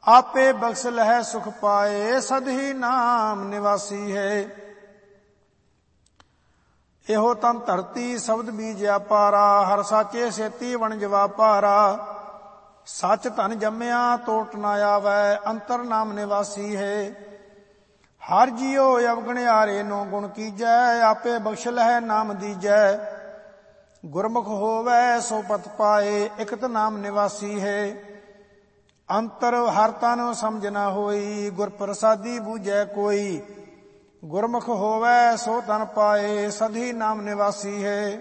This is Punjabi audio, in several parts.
आपे बख्श लहै सुख पाए, सदही नाम निवासी है। ਇਹੋ ਤਨ ਧਰਤੀ ਸ਼ਬਦ ਬੀਜਿਆ ਪਾਰਾ, ਹਰ ਸਾਚੇ ਸੇਤੀ ਵਣਜ ਵਾਪਾਰਾ। ਸੱਚ ਧਨ ਜੰਮਿਆ ਤੋਟ ਨਾ ਆਵੈ, ਅੰਤਰ ਨਾਮ ਨਿਵਾਸੀ ਹੈ। ਹਰ ਜੀਉ ਅਵਗਣਿਆਰੇ ਨੋ ਗੁਣ ਕੀਜੈ, ਆਪੇ ਬਖਸ਼ ਲਹੈ ਨਾਮ ਦੀਜੈ। ਗੁਰਮੁਖ ਹੋਵੈ ਸੋ ਪਤ ਪਾਏ, ਇਕਤ ਨਾਮ ਨਿਵਾਸੀ ਹੈ। ਅੰਤਰ ਹਰ ਤਨ ਸਮਝ ਨਾ ਹੋਈ, ਗੁਰ ਪ੍ਰਸਾਦੀ ਬੂਝੈ ਕੋਈ। ਗੁਰਮੁਖ ਹੋਵੈ ਸੋ ਤਨ ਪਾਏ, ਸਦੀ ਨਾਮ ਨਿਵਾਸੀ ਹੈ।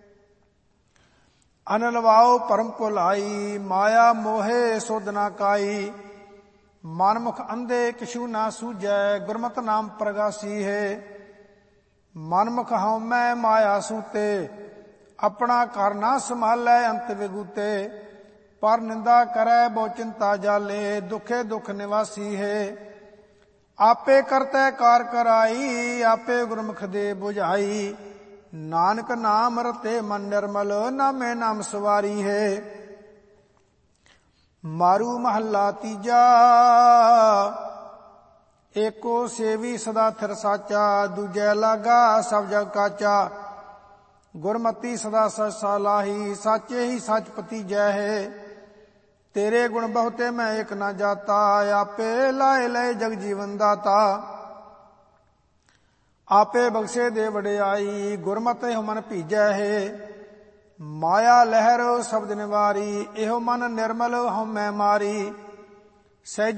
ਅਨਲ ਵਾਉ ਭਰਮ ਭੁਲਾਈ, ਮਾਇਆ ਮੋਹੇ ਸੁਧ ਨਾ ਕਾਈ। ਮਨਮੁਖ ਅੰਧੇ ਕਿਛੂ ਨਾ ਸੂਝੈ, ਗੁਰਮਤਿ ਨਾਮ ਪ੍ਰਗਾਸੀ ਹੈ। ਮਨਮੁਖ ਹਉਮੈ ਮਾਇਆ ਸੂਤੇ, ਆਪਣਾ ਘਰ ਨਾ ਸੰਭਾਲੈ ਅੰਤ ਵਿਗੂਤੇ। ਪਰ ਨਿੰਦਾ ਕਰੈ ਬਹੁ ਚਿੰਤਾ ਜਾਲੇ, ਦੁਖੇ ਦੁਖ ਨਿਵਾਸੀ ਹੈ। ਆਪੇ ਕਰਤੈ ਕਾਰ ਕਰਾਈ, ਆਪੇ ਗੁਰਮੁਖ ਦੇ ਬੁਝਾਈ। ਨਾਨਕ ਨਾਮ ਰਤੇ ਮਨ ਨਿਰਮਲ, ਨਾਮੇ ਨਾਮ ਸਵਾਰੀ ਹੈ। ਮਾਰੂ ਮਹੱਲਾ ਤੀਜਾ, ਏਕੋ ਸੇਵੀ ਸਦਾ ਥਿਰ ਸਾਚਾ। ਦੂਜੈ ਲਾਗਾ ਸਭ ਜਗ ਕਾਚਾ, ਗੁਰਮਤੀ ਸਦਾ ਸਚ ਸਾਲਾਹੀ। ਸਾਚੇ ਹੀ ਸਚ ਪਤੀਜੈ ਹੈ, ਤੇਰੇ ਗੁਣ ਬਹੁਤੇ ਮੈਂ ਇੱਕ ਨਾ ਜਾਤਾ। ਆਪੇ ਲਾਏ ਲਏ ਜਗ ਜੀਵਨ ਦਾਤਾ, ਆਪੇ ਬਖਸ਼ੇ ਦੇ ਵਡਿਆਈ। ਗੁਰਮਤਿ ਇਹੋ ਮਨ ਭੀਜੈ ਹੈ, ਮਾਇਆ ਲਹਿਰ ਸ਼ਬਦ ਨਿਵਾਰੀ। ਇਹੋ ਮਨ ਨਿਰਮਲ ਹਉਮੈ ਮਾਰੀ। ਸਹਿਜ